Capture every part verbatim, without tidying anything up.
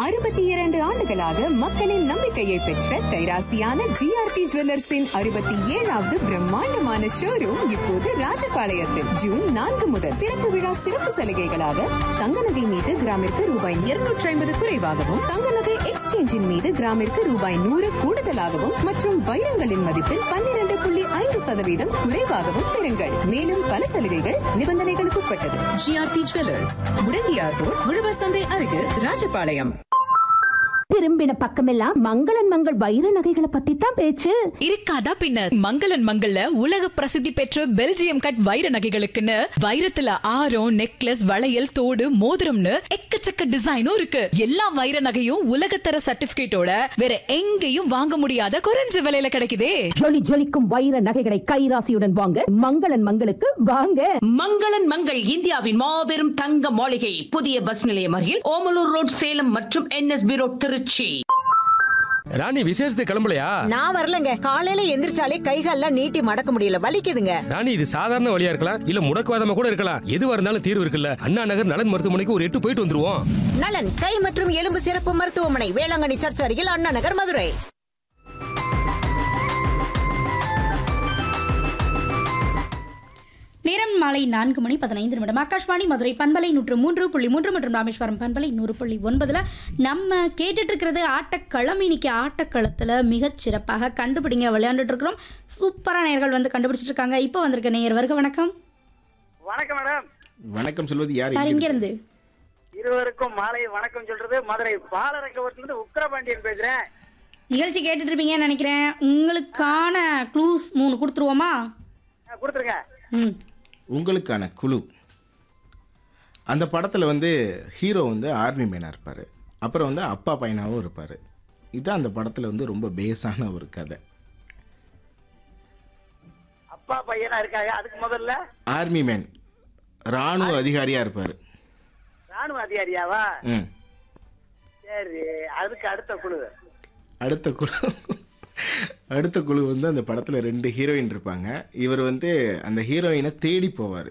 அறுபத்தி இரண்டு ஆண்டுகளாக மக்களின் நம்பிக்கையை பெற்ற கைராசியான ஜிஆர்டி ஜுவல்லர்ஸின் அறுபத்தி ஏழாவது பிரம்மாண்டமான ஷோரூம் இப்போது ராஜபாளையத்தில் ஜூன் நான்கு முதல் திறப்பு விழா சிறப்பு சலுகைகளாக தங்க நகை மீது கிராமிற்கு ரூபாய் இருநூற்றி ஐம்பது குறைவாகவும் தங்க நகை எக்ஸ்சேஞ்சின் மீது கிராமிற்கு ரூபாய் நூறு கூடுதலாகவும் மற்றும் வைரங்களின் மதிப்பில் பன்னிரண்டு புள்ளி ஐந்து சதவீதம் குறைவாகவும் பெறுங்கள். மேலும் பல சலுகைகள் நிபந்தனைகளுக்கு உட்பட்டது. ஜிஆர்டி ஜுவல்லர்ஸ், முடங்கியார் ரோட், உழவர் சந்தை அருகே, ராஜபாளையம். திரும்பின பக்கமெல்லாம் மங்களன் மங்கள் வைர நகைகளை பத்தி தான் பேச்சு. இருக்காதா பின்ன? மங்களன் மங்கள்ல உலக பிரசித்தி பெற்ற பெல்ஜியம் கட் வைர நகைகளுக்குன்னு வைரத்துல ஆரம், நெக்லஸ், வளையல், தோடு, மோதிரம்னு எக்கச்சக்க டிசைனும் இருக்கு. எல்லா வைர நகையும் உலகத்தர சர்டிபிகேட்டோட வேற எங்கேயும் வாங்க முடியாத குறைஞ்ச விலையில கிடைக்குதே. ஜொலி ஜொலிக்கும் வைர நகைகளை கைராசியுடன் வாங்க மங்களன் மங்களுக்கு வாங்க. மங்களன் மங்கள் இந்தியாவின் மாபெரும் தங்க மாளிகை, புதிய பஸ் நிலையம் அருகில் ஓமலூர் ரோட், சேலம் மற்றும் என்எஸ்பி ரோட், திருச்சி. ராணி, விசேஷத்துக்கு கிளம்பலையா? நான் வரலங்க. காலையில எந்திரிச்சாலே கைகால்லாம் நீட்டி மடக்க முடியல, வலிக்குதுங்க. ராணி, இது சாதாரண வழியா இருக்கலாம், இல்ல முடக்குவாதமா கூட இருக்கலாம். எதுவா இருந்தாலும் தீர்வு இருக்குல்ல. அண்ணா நகர் நலன் மருத்துவமனைக்கு ஒரு எட்டு போயிட்டு வந்துருவோம். நலன் கை மற்றும் எலும்பு சிறப்பு மருத்துவமனை, வேளாங்கண்ணி சர்ச் அருகில், அண்ணா நகர், மதுரை. நேரம் மாலை நான்கு மணி பதினைந்து நிமிடம். ஆகாஷ்வாணி மதுரை பண்பலை நூற்று மூன்று புள்ளி மூன்று மற்றும் ராமேஸ்வரம் பண்பலை நூறு புள்ளி ஒன்பதுல நம்ம கேட்டுட்டு இருக்கிறது ஆட்டக்களம். இன்னைக்கு ஆட்டக்களத்துல மிகச் சிறப்பாக கண்டுபிடிங்க விளையாண்டுட்டு இருக்கிறோம். சூப்பரா நேயர்கள் வந்து கண்டுபிடிச்சிட்டு இருக்காங்க. இப்போ வந்திருக்க நேயர் வருக. வணக்கம். வணக்கம் மேடம். வணக்கம் சொல்வது யார்? யார் இங்க இருந்து? இருவருக்கும் மாலை வணக்கம் சொல்றது மதுரை பாலரங்கவட்டிலிருந்து உக்கிரபாண்டியன் பேசுறேன். நிகழ்ச்சி கேட்டுட்டு இருப்பீங்கன்னு நினைக்கிறேன். உங்களுக்கான க்ளூஸ் மூணு கொடுத்துருவோமா? கொடுத்துருங்க. ம் உங்களுக்கான குழு, அந்த படத்தில் வந்து ஹீரோ வந்து ஆர்மி மேனாக இருப்பார், அப்புறம் வந்து அப்பா பையனாகவும் இருப்பார். இதுதான் அந்த படத்தில் வந்து ரொம்ப பேஸான ஒரு கதை. அப்பா பையனா இருக்காங்க. அதுக்கு முதல்ல ஆர்மி மேன், ராணுவ அதிகாரியாக இருப்பார். ராணுவ அதிகாரியாவா? ம் சரி, அதுக்கு அடுத்த குழு. அடுத்த குழு அடுத்த குழு வந்து அந்த படத்தில் ரெண்டு ஹீரோயின் இருப்பாங்க. இவர் வந்து அந்த ஹீரோயினை தேடி போவார்.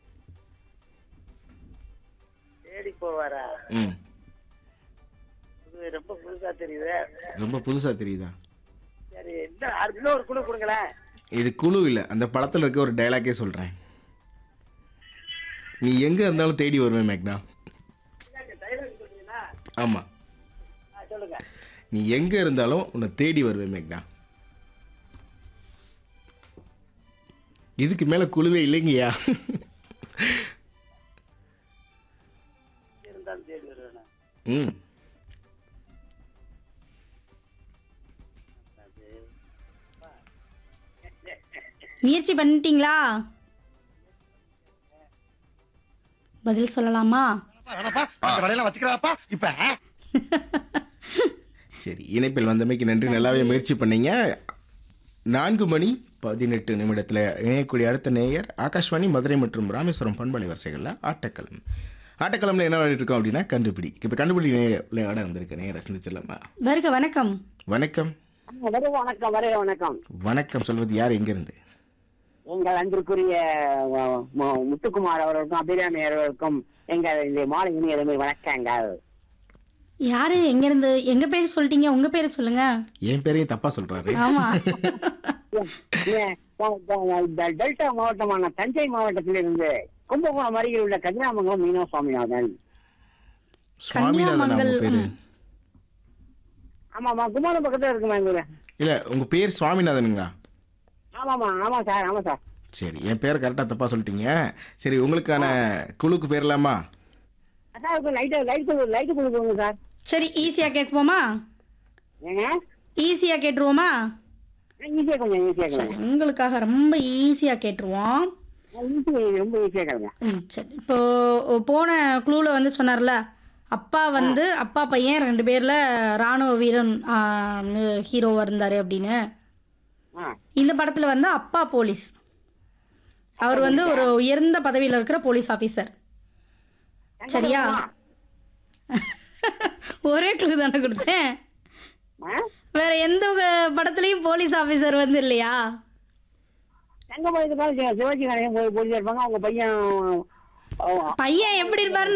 தேடி போவாரா? ம் இது ரொம்ப புதுசா தெரியுது. ரொம்ப புதுசாக தெரியுதா? சரி, இன்னொரு குழு கொடுங்களேன். இது குழு இல்லை, அந்த படத்தில் இருக்க ஒரு டைலாக்கே சொல்கிறேன். நீ எங்கே இருந்தாலும் தேடி வருவேன் மேக்னா. ஆமாம், சொல்லுங்க. நீ எங்கே இருந்தாலும் உன்னை தேடி வருவேன் மேக்னா. இதுக்கு மேலே குழுவே இல்லைங்கய்யா. இருந்தாலும் தேடி வருவேன். ம் முயற்சி பண்ணிட்டீங்களா? பதில் சொல்லலாமா? சரி, இணைப்பில் வந்தமைக்கு நன்றி. நல்லாவே முயற்சி பண்ணீங்க. நான்கு மணி பதினெட்டு நிமிடத்தில் இணையக்கூடிய அடுத்த நேயர் ஆகாஷ்வாணி மதுரை மற்றும் ராமேஸ்வரம் பண்பலை வரிசைகளில் ஆட்டக்களம். ஆட்டக்களம்ல என்ன விளையாடிட்டு இருக்கோம் அப்படின்னா கண்டுபிடி. இப்போ கண்டுபிடி விளையாட வந்திருக்க நேயரை சந்திச்சிடலாமா? வருக. வணக்கம். வணக்கம். வணக்கம். வரைய வணக்கம். வணக்கம் சொல்வது யார், எங்கிருந்து? எங்கள் அன்பிற்குரிய முத்துக்குமார் அவர்களுக்கும் அபிராமி அவர்களுக்கும் எங்கள் இந்த மாலை இனிய வணக்கங்கள். யாரு, எங்க இருந்து? எங்க பேரு சொல்லிட்டீங்க, உங்க பேரை சொல்லுங்க. என் பேரையும் தப்பா சொல்றாரு. ஆமா. டெல்டா மாவட்டமான தஞ்சை மாவட்டத்திலிருந்து கும்பகோணம் அருகில் உள்ள கன்னியாமங்கலம் மீனவ சுவாமிநாதன். சுவாமிநாதன் பேரு? ஆமாமா, கும்பகோணம் பக்கத்துல இருக்குமா எங்க ஊரு? இல்ல, உங்க பேர் சுவாமிநாதனுங்களா? ஆமாமா. ஆமா சார். ஆமா சார். சரி, என் பேர் கரெக்டா தப்பா சொல்லிட்டீங்க. சரி, உங்களுக்கான குழுக்கு பேரலாமா? சார். சரி, ஈஸியா கேட்போமா? ஈஸியா கேட்டுருவோமா? சரி, உங்களுக்காக ரொம்ப ஈஸியா கேட்டுருவோம். சரி, இப்போ போன க்ளூல வந்து சொன்னார்ல, அப்பா வந்து அப்பா பையன் ரெண்டு பேர்ல ராணுவ வீரன் ஹீரோவா இருந்தாரு அப்படின்னு. இந்த படத்துல வந்து அப்பா போலீஸ், அவர் வந்து ஒரு உயர்ந்த பதவியில் இருக்கிற போலீஸ் ஆபீசர். சரியா? ஒரே க்ளூ தானே கொடுத்தேன். வேற எந்த படத்துலயும் போலீஸ் ஆபீசர் வந்து இல்லையா? சிவாஜி கணேசன் போலீஸ் இருப்பாங்க. அவங்க பையன் பையன் எப்படி இருப்பாரு